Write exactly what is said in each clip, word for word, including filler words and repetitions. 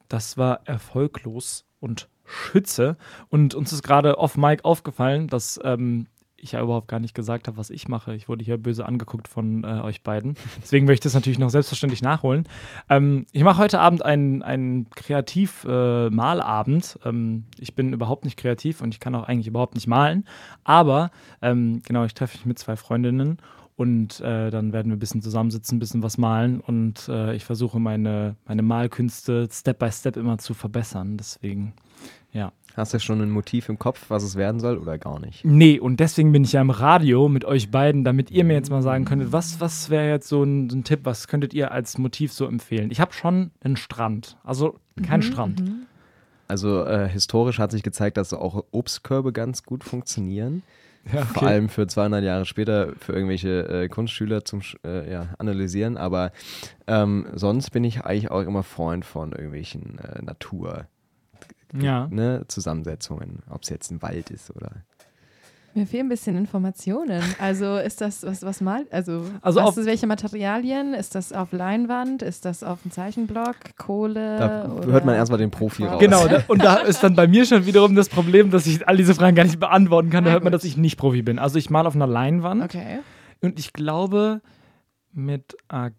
das war erfolglos und Schütze. Und uns ist gerade off Mic aufgefallen, dass ähm, ich ja überhaupt gar nicht gesagt habe, was ich mache. Ich wurde hier böse angeguckt von äh, euch beiden. Deswegen möchte ich das natürlich noch selbstverständlich nachholen. Ähm, ich mache heute Abend einen, einen Kreativ-Malabend. Äh, ähm, ich bin überhaupt nicht kreativ und ich kann auch eigentlich überhaupt nicht malen. Aber ähm, genau, ich treffe mich mit zwei Freundinnen und äh, dann werden wir ein bisschen zusammensitzen, ein bisschen was malen und äh, ich versuche meine, meine Malkünste Step by Step immer zu verbessern. Deswegen, ja. Hast du schon ein Motiv im Kopf, was es werden soll oder gar nicht? Nee, und deswegen bin ich ja im Radio mit euch beiden, damit ihr mir jetzt mal sagen könntet, was, was wäre jetzt so ein, so ein Tipp, was könntet ihr als Motiv so empfehlen? Ich habe schon einen Strand, also kein Mhm, Strand. mhm. Also äh, historisch hat sich gezeigt, dass auch Obstkörbe ganz gut funktionieren. Ja, okay. Vor allem für zweihundert Jahre später für irgendwelche äh, Kunstschüler zum äh, ja, Analysieren. Aber ähm, sonst bin ich eigentlich auch immer Freund von irgendwelchen äh, Natur. Ja. Ne, Zusammensetzungen, ob es jetzt ein Wald ist oder. Mir fehlen ein bisschen Informationen. Also ist das, was, was mal, also, Also was auf- ist, welche Materialien? Ist das auf Leinwand? Ist das auf dem Zeichenblock? Kohle? Da oder hört man erstmal den Profi raus. Genau, da, und da ist dann bei mir schon wiederum das Problem, dass ich all diese Fragen gar nicht beantworten kann. Da Na hört man, gut. dass ich nicht Profi bin. Also ich male auf einer Leinwand Okay. und ich glaube mit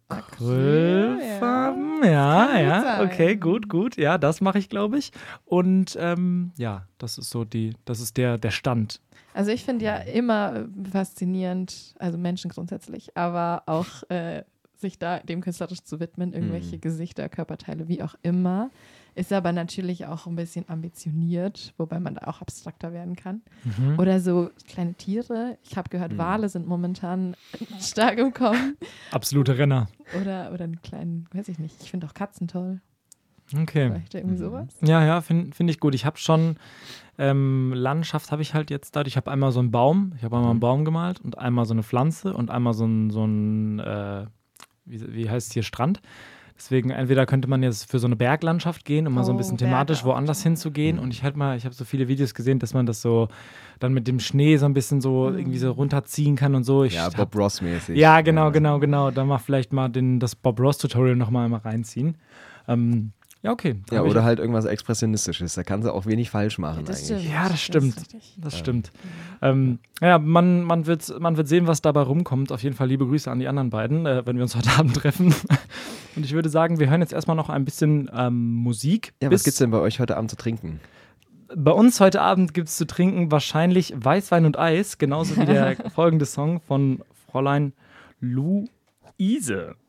Acryl, Acrylfarben. ja. Ja, Kann ja, gut sein. okay, gut, gut. Ja, das mache ich, glaube ich. Und ähm, ja, das ist so die, das ist der, der Stand. Also ich finde ja immer äh, faszinierend, also Menschen grundsätzlich, aber auch äh, sich da dem künstlerisch zu widmen, irgendwelche Mhm. Gesichter, Körperteile, wie auch immer. Ist aber natürlich auch ein bisschen ambitioniert, wobei man da auch abstrakter werden kann. Mhm. Oder so kleine Tiere. Ich habe gehört, Mhm. Wale sind momentan stark im Kommen. Absolute Renner. Oder, oder einen kleinen, weiß ich nicht. Ich finde auch Katzen toll. Okay. Vielleicht irgendwie Mhm. sowas. Ja, ja, finde find ich gut. Ich habe schon ähm, Landschaft habe ich halt jetzt dadurch. Ich habe einmal so einen Baum, ich habe einmal einen Mhm. Baum gemalt und einmal so eine Pflanze und einmal so ein, so ein äh, wie, wie heißt es hier, Strand. Deswegen entweder könnte man jetzt für so eine Berglandschaft gehen, um mal so ein Oh, bisschen Berge thematisch auch woanders toll. hinzugehen. Mhm. Und ich halt mal, ich habe so viele Videos gesehen, dass man das so dann mit dem Schnee so ein bisschen so Mhm. irgendwie so runterziehen kann und so. Ich Ja, hab- Bob Ross-mäßig. Ja, genau, genau, genau. Dann mach vielleicht mal den, das Bob Ross-Tutorial nochmal mal reinziehen. Ähm, ja, okay. Ja, Hab ich- oder halt irgendwas Expressionistisches. Da kannst du auch wenig falsch machen Ja, das eigentlich. stimmt. Ja, das stimmt. ist richtig. Das Ja. stimmt. Ähm, ja, man, man, wird, man wird sehen, was dabei rumkommt. Auf jeden Fall liebe Grüße an die anderen beiden, äh, wenn wir uns heute Abend treffen. Und ich würde sagen, wir hören jetzt erstmal noch ein bisschen ähm, Musik. Ja, bis- was gibt's denn bei euch heute Abend zu trinken? Bei uns heute Abend gibt es zu trinken wahrscheinlich Weißwein und Eis, genauso wie der folgende Song von Fräulein Luise.